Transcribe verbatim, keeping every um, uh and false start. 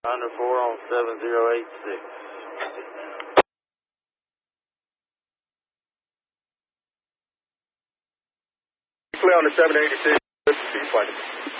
Under four on seven zero eight six. On the seven eighty-six, this is Seaflight.